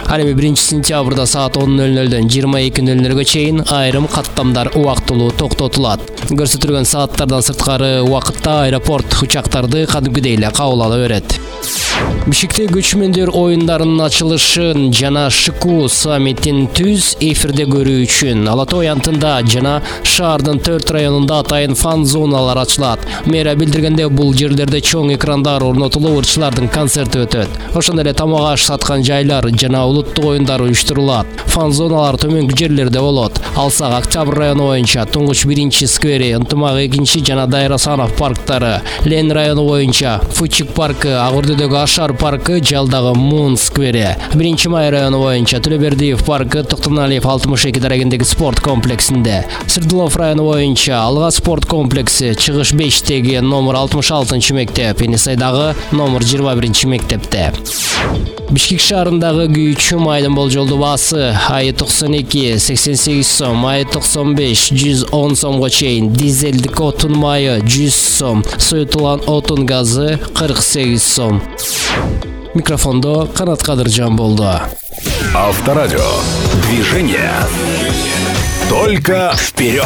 Ал эми 1-сентябрда саат 10:00-дөн 22:00-гө чейин айрым каттамдар убактылуу токтотулат. Көрсөтүлгөн сааттардан сырткары убакытта аэропорт учактарды кадимгидей эле кабыл ала берет. Бишкекте көчмөндөр оюндарынын ачылышын жана ШКУ саммитин түз эфирде көрүү үчүн Ала Тоо аянтында жана шаардын 4 районунда атайын фан зоналар ачылат. Мэрия билдиргенде, бул жерлерде чоң экрандар орнотулуп, ырчылардын концерти өтөт. Ошондой эле тамак аш саткан жайлар жана улуттук оюндар уюштурулат. Фан зоналар төмөнкү жерлерде болот. Алсак Октябрь району боюнча Туңгуч 1-сквери, Ынтымак 2 жана Дайыр Асанов парктары, Лен району боюнча Фучик паркы, Агурдедеги Ашар паркы, Жалдагы Мун сквери, 1 Май району боюнча Төлөбердиев паркы, Токтоналиев 62 дарегиндеги спорт комплексинде, Сырдылов району боюнча Алга спорт комплекси, Чыгыш 5-теги номер 66 мектеп, Енисайдагы номер 21 мектепте. Бишкек шаарындагы күйүүчү майдын болжолдуу баасы айы 92 88 сом, айы 95 110 сомго чейин, дизелдик отун майы 100 сом, соютулган отун газы 48 сом. Микрофондо Канат Кадыржан болду. Авторадио. Движение. Только вперед!